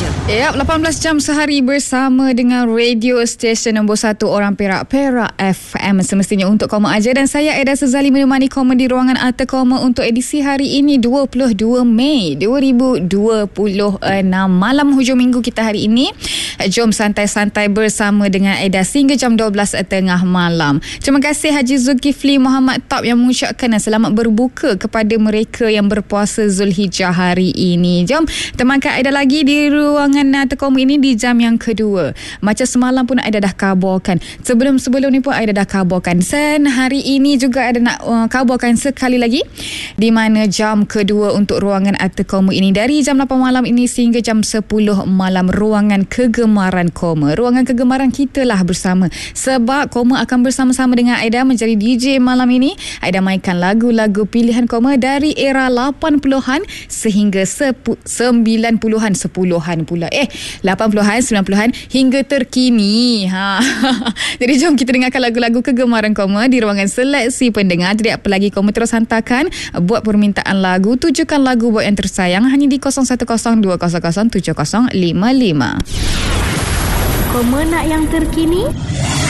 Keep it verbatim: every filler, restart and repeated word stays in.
je. Ya, lapan belas jam sehari bersama dengan radio stesen nombor satu orang Perak, Perak F M. Semestinya untuk koma aja. Dan saya Aida Sezali menemani koma di ruangan Arta Koma untuk edisi hari ini dua puluh dua Mei dua ribu dua puluh enam. Malam hujung minggu kita hari ini. Jom santai-santai bersama dengan Aida sehingga jam dua belas tengah malam. Terima kasih Haji Zulkifli Muhammad Top yang mengucapkan selamat berbuka kepada mereka yang berpuasa Zulhijjah hari ini. Jom temankan Aida lagi di ruangan Arta Koma ini di jam yang kedua. Macam semalam pun Aida dah kabarkan. Sebelum-sebelum ni pun Aida dah kabarkan. Dan hari ini juga ada nak uh, kabarkan sekali lagi di mana jam kedua untuk ruangan Arta Koma ini dari jam lapan malam ini sehingga jam sepuluh malam. Ruangan kegemaran Koma. Ruangan kegemaran kita lah bersama. Sebab Koma akan bersama-sama dengan Aida menjadi D J malam ini. Aida mainkan lagu-lagu pilihan Koma dari era lapan puluhan sehingga sepu- sembilan puluhan, sepuluhan pula. Eh, lapan puluhan, sembilan puluhan hingga terkini. Ha. Jadi jom kita dengarkan lagu-lagu kegemaran Koma di ruangan seleksi pendengar. Jadi apa lagi, Koma terus hantarkan buat permintaan lagu, tujukan lagu buat yang tersayang hanya di kosong satu kosong dua kosong kosong tujuh kosong lima lima. Koma nak yang terkini?